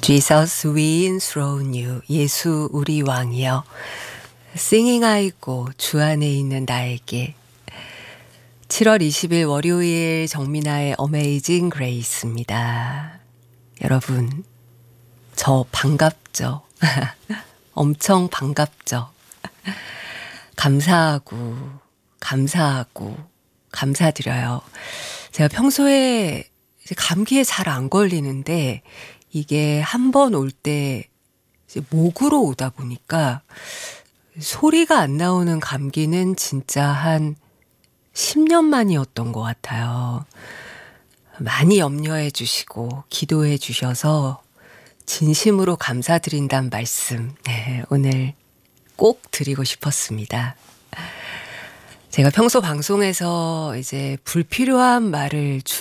Jesus, we enthrone you. 예수 우리 왕이여. Singing I go. 주 안에 있는 나에게. 7월 20일 월요일 정민아의 Amazing Grace입니다. 여러분, 저 반갑죠? 엄청 반갑죠? 감사하고 감사드려요. 제가 평소에 감기에 잘 안 걸리는데 이게 한 번 올 때 목으로 오다 보니까 소리가 안 나오는 감기는 진짜 한 10년 만이었던 것 같아요. 많이 염려해 주시고 기도해 주셔서 진심으로 감사드린다는 말씀, 오늘 꼭 드리고 싶었습니다. 제가 평소 방송에서 이제 불필요한 말을